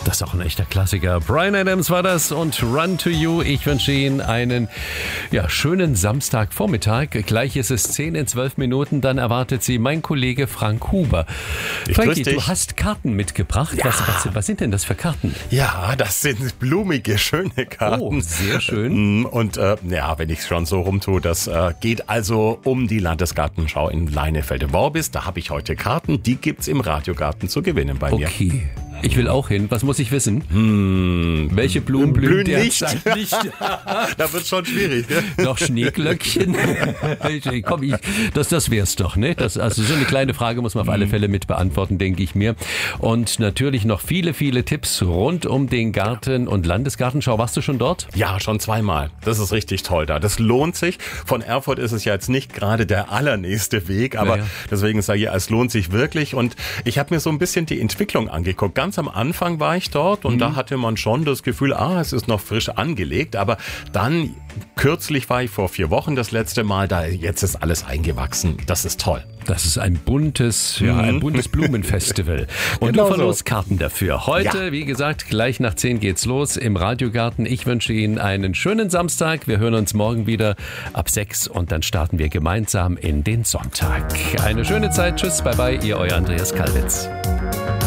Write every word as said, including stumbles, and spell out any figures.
Das ist auch ein echter Klassiker. Bryan Adams war das und Run to You. Ich wünsche Ihnen einen ja, schönen Samstagvormittag. Gleich ist es zehn in zwölf Minuten. Dann erwartet Sie mein Kollege Frank Huber. Ich Frankie, du hast Karten mitgebracht. Ja. Was, was, was sind denn das für Karten? Ja, das sind blumige, schöne Karten. Oh, sehr schön. Und äh, ja, wenn ich es schon so rumtue, das äh, geht also um die Landesgartenschau in Leinefelde-Worbis. Da habe ich heute Karten, die gibt's im Radiogarten zu gewinnen bei mir. Okay. Ich will auch hin. Was muss ich wissen? Hm, Welche Blumen blühen blühen nicht. derzeit nicht? Da wird schon schwierig. Ne? Noch Schneeglöckchen? Komm, ich, das, das wär's doch, ne? Das, also so eine kleine Frage muss man auf alle Fälle mit beantworten, denke ich mir. Und natürlich noch viele, viele Tipps rund um den Garten und Landesgartenschau. Warst du schon dort? Ja, schon zweimal. Das ist richtig toll da. Das lohnt sich. Von Erfurt ist es ja jetzt nicht gerade der allernächste Weg, aber Naja. deswegen sage ich, es lohnt sich wirklich. Und ich habe mir so ein bisschen die Entwicklung angeguckt. Ganz am Anfang war ich dort und mhm. da hatte man schon das Gefühl, ah, es ist noch frisch angelegt. Aber dann, kürzlich war ich vor vier Wochen das letzte Mal da. Jetzt ist alles eingewachsen. Das ist toll. Das ist ein buntes, ja, ein buntes Blumenfestival. Und Genau du so. verlost Karten dafür. Heute, Ja. wie gesagt, gleich nach zehn geht's los im Radiogarten. Ich wünsche Ihnen einen schönen Samstag. Wir hören uns morgen wieder ab sechs und dann starten wir gemeinsam in den Sonntag. Eine schöne Zeit. Tschüss, bye bye, ihr euer Andreas Kalwitz.